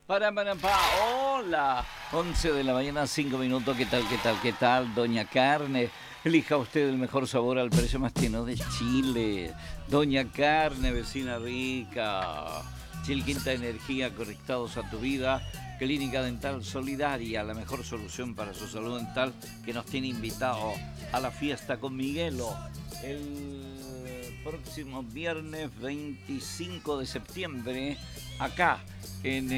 Hola, 11 de la mañana, 5 minutos. ¿Qué tal, qué tal, qué tal? Doña Carne, elija usted el mejor sabor al precio más tierno de Chile. Doña Carne, vecina rica. Chilquinta Energía, conectados a tu vida. Clínica Dental Solidaria, la mejor solución para su salud dental, que nos tiene invitados a la fiesta con Miguelo el próximo viernes 25 de septiembre, acá en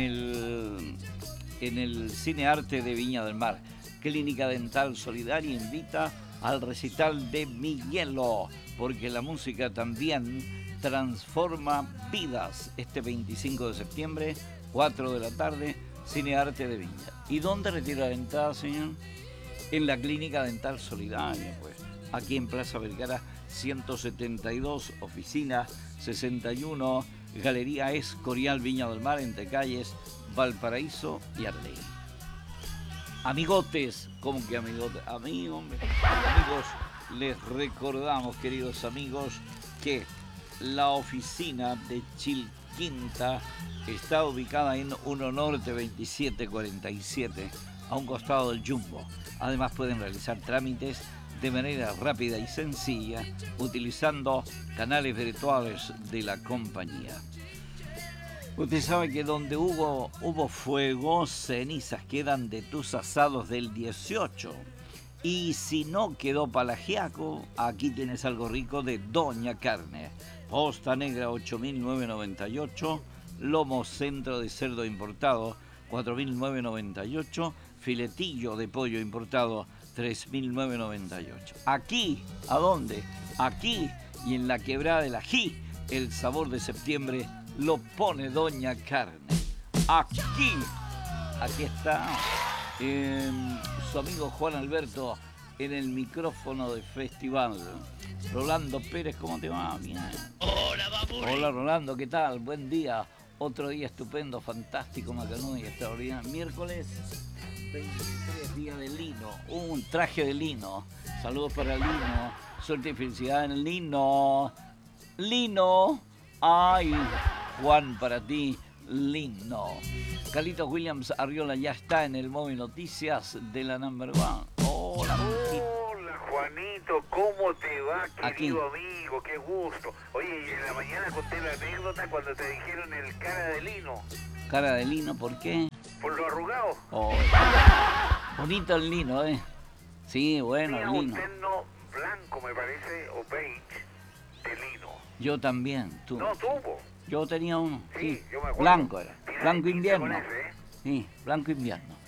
el Cine Arte de Viña del Mar. Clínica Dental Solidaria invita al recital de Miguelo, porque la música también transforma vidas. Este 25 de septiembre, 4 de la tarde, Cine Arte de Viña. ¿Y dónde retira la entrada, señor? En la Clínica Dental Solidaria, pues. Aquí en Plaza Vergara 172, oficina 61, Galería Escorial, Viña del Mar, entre calles Valparaíso y Arley. Amigotes, ¿cómo que amigotes? Amigos, les recordamos, queridos amigos, que la oficina de Chilquinta está ubicada en 1 Norte 2747, a un costado del Jumbo. Además pueden realizar trámites de manera rápida y sencilla, utilizando canales virtuales de la compañía. Usted sabe que donde hubo fuego, cenizas quedan de tus asados del 18. Y si no quedó palagiaco, aquí tienes algo rico de Doña Carne. Posta Negra 8.998, lomo centro de cerdo importado 4.998, filetillo de pollo importado 3.998. Aquí, ¿a dónde? Aquí y en la Quebrada del Ají, el sabor de septiembre lo pone Doña Carne. Aquí está su amigo Juan Alberto en el micrófono de festival. Rolando Pérez, ¿cómo te va? Bien. Hola, Baburi. Hola, Rolando, ¿qué tal? Buen día. Otro día estupendo, fantástico, macanudo y extraordinario. Miércoles 23, día de lino. Un traje de lino. Saludos para Lino. Suerte y felicidad en el Lino. Lino. Ay, Juan, para ti, Lino. Carlitos Williams Arriola ya está en el móvil Noticias de la Number One. Hola, Hola, Juanito, ¿cómo te va, querido Aquí. amigo? Qué gusto. Oye, y en la mañana conté la anécdota cuando te dijeron el cara de lino. Cara de lino, ¿por qué? Por lo arrugado. Oh, bonito el lino, ¿eh? Sí, bueno, Tenía el un lino. terno blanco, me parece, o beige, de lino. Yo también, tú. No, tuvo. Yo tenía uno, Sí, sí. yo me acuerdo. Blanco era. Tiene Blanco pinta invierno. con ese, ¿eh? Sí, blanco invierno.